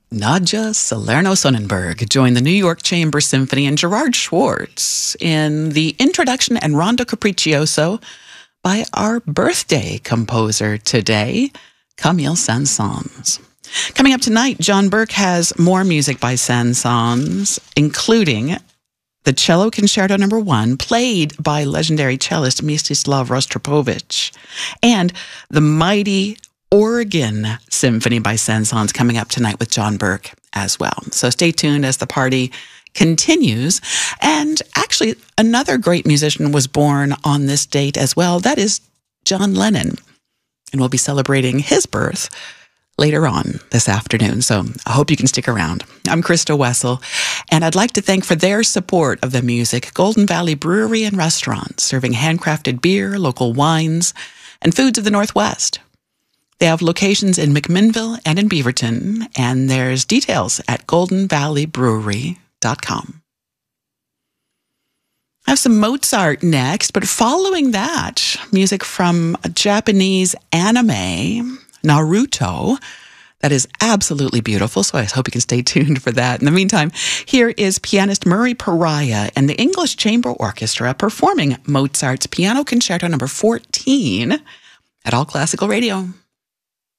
Nadja Salerno-Sonnenberg joined the New York Chamber Symphony and Gerard Schwartz in the introduction and Rondo Capriccioso by our birthday composer today, Camille Saint-Saëns. Coming up tonight, John Burke has more music by Saint-Saëns, including the Cello Concerto No. 1, played by legendary cellist Mstislav Rostropovich, and the mighty Organ Symphony by Saint-Saëns coming up tonight with John Burke as well. So stay tuned as the party continues. And actually, another great musician was born on this date as well. That is John Lennon. And we'll be celebrating his birth later on this afternoon. So I hope you can stick around. I'm Krista Wessel, and I'd like to thank for their support of the music Golden Valley Brewery and Restaurant, serving handcrafted beer, local wines, and foods of the Northwest. They have locations in McMinnville and in Beaverton, and there's details at goldenvalleybrewery.com. I have some Mozart next, but following that, music from a Japanese anime, Naruto, that is absolutely beautiful, so I hope you can stay tuned for that. In the meantime, here is pianist Murray Pariah and the English Chamber Orchestra performing Mozart's Piano Concerto No. 14 at All Classical Radio.